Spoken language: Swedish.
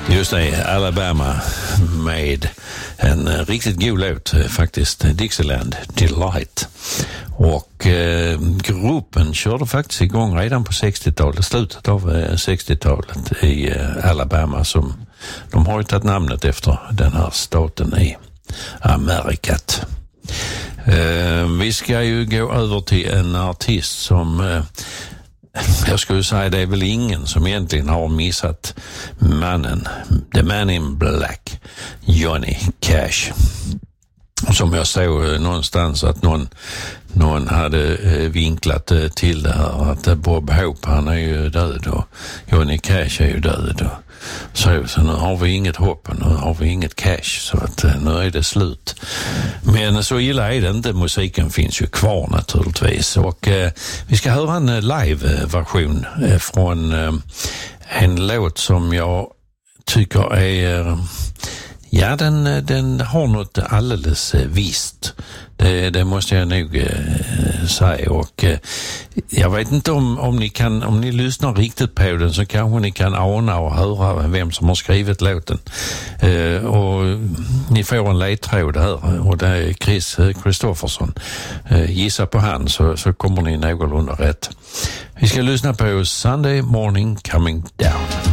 Just det, Alabama med en riktigt god låt faktiskt, Dixieland Delight. Och gruppen körde faktiskt igång redan på 60-talet, slutet av 60-talet i Alabama, som de har ju tagit namnet efter den här staten i Amerikat. Vi ska ju gå över till en artist som jag skulle säga det är väl ingen som egentligen har missat mannen, the man in black, Johnny Cash. Som jag såg någonstans att någon hade vinklat till det här att Bob Hope, han är ju död och Johnny Cash är ju död och så nu har vi inget hopp och nu har vi inget cash, så att nu är det slut. Men så illa är det inte, musiken finns ju kvar naturligtvis, och vi ska höra en live-version från en låt som jag tycker är, ja, den har något alldeles visst. Det måste jag nog säga, och jag vet inte om ni lyssnar riktigt på den så kanske ni kan ana och höra vem som har skrivit låten. Och ni får en ledtråd här, och det är Chris Kristofferson. Gissa på han så kommer ni någorlunda rätt. Vi ska lyssna på Sunday Morning Coming Down.